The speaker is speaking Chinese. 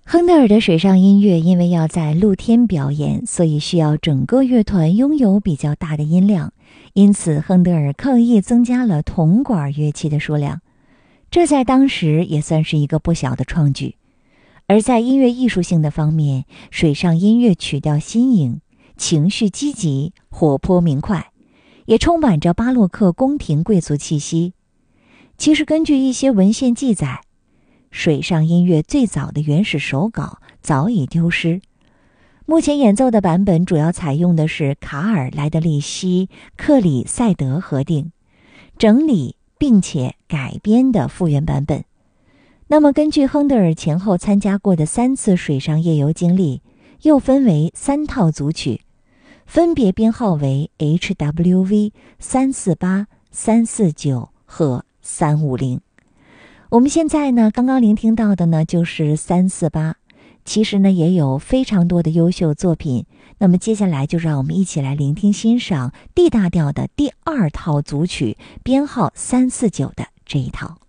亨德尔的水上音乐因为要在露天表演，所以需要整个乐团拥有比较大的音量，因此亨德尔刻意增加了铜管乐器的数量，这在当时也算是一个不小的创举。而在音乐艺术性的方面，水上音乐曲调新颖，情绪积极，活泼明快，也充满着巴洛克宫廷贵族气息。其实根据一些文献记载，水上音乐最早的原始手稿早已丢失。目前演奏的版本主要采用的是卡尔莱德利希克里塞德核定、整理并且改编的复原版本。那么根据亨德尔前后参加过的3次水上夜游经历，又分为3套组曲，分别编号为 HWV 348、349和350。我们现在呢，刚刚聆听到的呢就是348，其实呢也有非常多的优秀作品。那么接下来就让我们一起来聆听欣赏 D 大调的第2套组曲，编号349的这一套。